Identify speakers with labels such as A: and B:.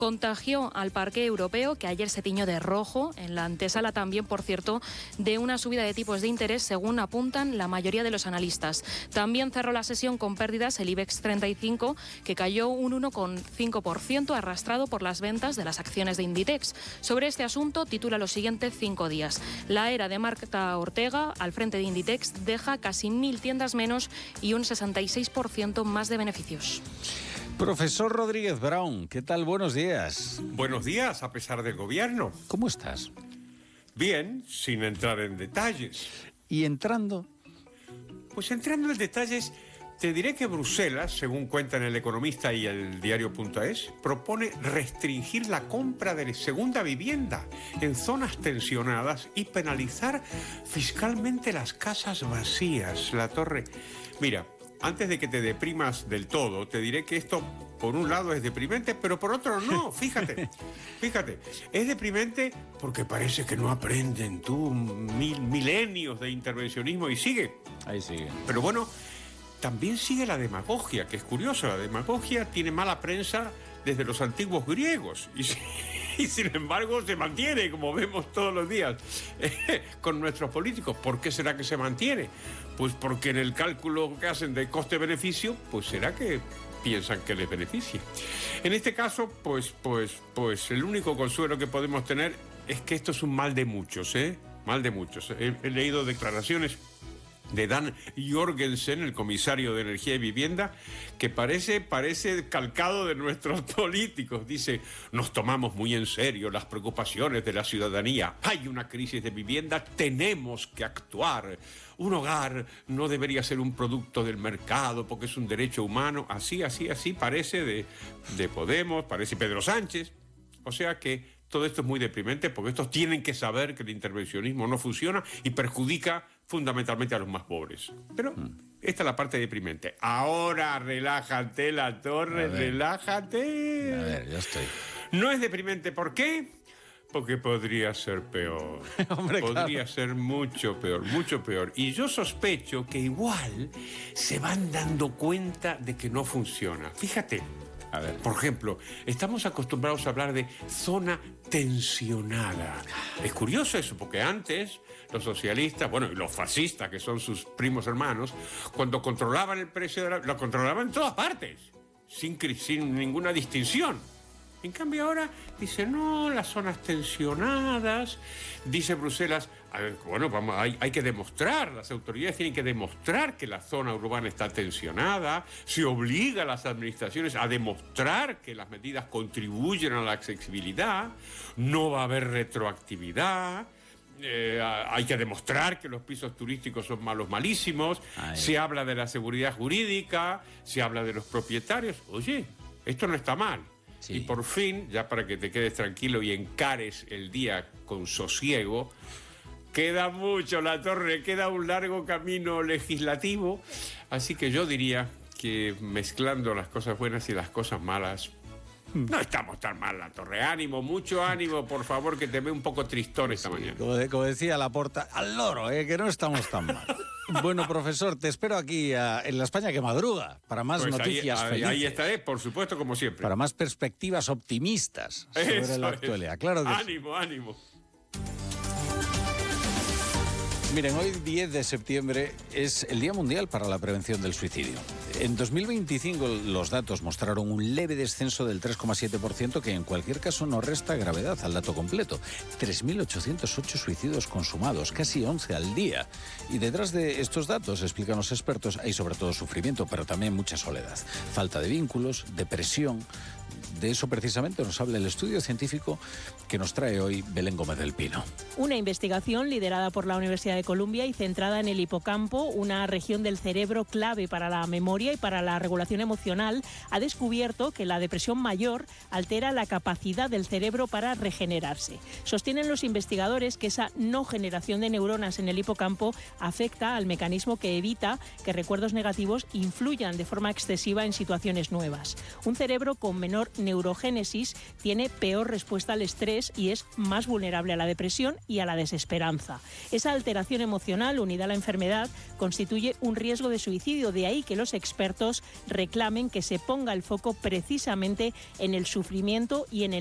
A: contagió al parque europeo, que ayer se tiñó de rojo, en la antesala también, por cierto, de una subida de tipos de interés, según apuntan la mayoría de los analistas. También cerró la sesión con pérdidas el IBEX 35, que cayó un 1,5%, arrastrado por las ventas de las acciones de Inditex. Sobre este asunto titula los siguientes 5 días. La era de Marta Ortega al frente de Inditex deja casi 1.000 tiendas menos y un 66% más de beneficios.
B: Profesor Rodríguez Brown, ¿qué tal? Buenos días.
C: Buenos días, a pesar del gobierno.
B: ¿Cómo estás?
C: Bien, sin entrar en detalles.
B: ¿Y entrando?
C: Pues entrando en detalles, te diré que Bruselas, según cuentan El Economista y el diario.es, propone restringir la compra de segunda vivienda en zonas tensionadas y penalizar fiscalmente las casas vacías. La Torre... Mira, antes de que te deprimas del todo, te diré que esto, por un lado, es deprimente, pero por otro no. Fíjate, es deprimente porque parece que no aprenden milenios de intervencionismo y sigue.
B: Ahí sigue.
C: Pero bueno, también sigue la demagogia, que es curioso. La demagogia tiene mala prensa desde los antiguos griegos y sin embargo se mantiene, como vemos todos los días, con nuestros políticos. ¿Por qué será que se mantiene? Pues porque en el cálculo que hacen de coste-beneficio, pues será que piensan que les beneficia. En este caso, pues el único consuelo que podemos tener es que esto es un mal de muchos, Mal de muchos. He leído declaraciones de Dan Jorgensen, el comisario de Energía y Vivienda, que parece calcado de nuestros políticos. Dice: nos tomamos muy en serio las preocupaciones de la ciudadanía. Hay una crisis de vivienda, tenemos que actuar. Un hogar no debería ser un producto del mercado porque es un derecho humano. Así parece de Podemos, parece Pedro Sánchez. O sea que todo esto es muy deprimente porque estos tienen que saber que el intervencionismo no funciona y perjudica fundamentalmente a los más pobres. Pero esta es la parte deprimente. Ahora relájate, La Torre, relájate.
B: A ver, ya estoy.
C: No es deprimente, ¿por qué? Porque podría ser peor.
B: Hombre,
C: podría
B: claro.
C: ser mucho peor, mucho peor. Y yo sospecho que igual se van dando cuenta de que no funciona. Fíjate.
B: A ver.
C: Por ejemplo, estamos acostumbrados a hablar de zona tensionada. Es curioso eso, porque antes los socialistas, bueno, y los fascistas, que son sus primos hermanos, cuando controlaban el precio lo controlaban en todas partes, sin ninguna distinción. En cambio ahora dice, no, las zonas tensionadas, dice Bruselas, bueno, hay que demostrar, las autoridades tienen que demostrar que la zona urbana está tensionada, se obliga a las administraciones a demostrar que las medidas contribuyen a la accesibilidad, no va a haber retroactividad. Hay que demostrar que los pisos turísticos son malísimos. Se habla de la seguridad jurídica, se habla de los propietarios. Oye, esto no está mal. Sí. Y por fin, ya para que te quedes tranquilo y encares el día con sosiego, queda mucho, La Torre, queda un largo camino legislativo, así que yo diría que mezclando las cosas buenas y las cosas malas, no estamos tan mal, La Torre. Ánimo, mucho ánimo, por favor, que te ve un poco tristón esta mañana.
B: Como decía Laporta, al loro, que no estamos tan mal. Bueno, profesor, te espero aquí en la España que madruga para más noticias felices.
C: Ahí estaré, por supuesto, como siempre.
B: Para más perspectivas optimistas sobre la actualidad. Claro que
C: ánimo, sí. Ánimo.
B: Miren, hoy 10 de septiembre es el Día Mundial para la Prevención del Suicidio. En 2025 los datos mostraron un leve descenso del 3,7% que en cualquier caso no resta gravedad al dato completo. 3.808 suicidios consumados, casi 11 al día. Y detrás de estos datos, explican los expertos, hay sobre todo sufrimiento, pero también mucha soledad. Falta de vínculos, depresión. De eso precisamente nos habla el estudio científico que nos trae hoy Belén Gómez del Pino.
D: Una investigación liderada por la Universidad de Columbia y centrada en el hipocampo, una región del cerebro clave para la memoria y para la regulación emocional, ha descubierto que la depresión mayor altera la capacidad del cerebro para regenerarse. Sostienen los investigadores que esa no generación de neuronas en el hipocampo afecta al mecanismo que evita que recuerdos negativos influyan de forma excesiva en situaciones nuevas. Un cerebro con menor menor neurogénesis tiene peor respuesta al estrés y es más vulnerable a la depresión y a la desesperanza. Esa alteración emocional unida a la enfermedad constituye un riesgo de suicidio, de ahí que los expertos reclamen que se ponga el foco precisamente en el sufrimiento y en el